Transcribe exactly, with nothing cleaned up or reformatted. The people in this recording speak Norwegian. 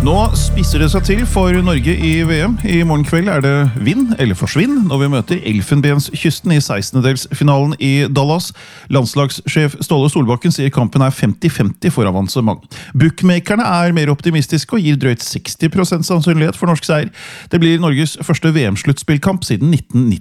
Nå spisser det seg til for Norge i V M. I morgen kveld er det vinn eller forsvinn når vi møter Elfenbenskysten i sekstendedelsfinalen i Dallas. Landslagssjef Ståle Solbakken sier kampen er femti femti for avansement. Bookmakerne er mer optimistiske og gir drøyt seksti prosent sannsynlighet for norsk seier. Det blir Norges første V M-sluttspillkamp siden nitten nitti.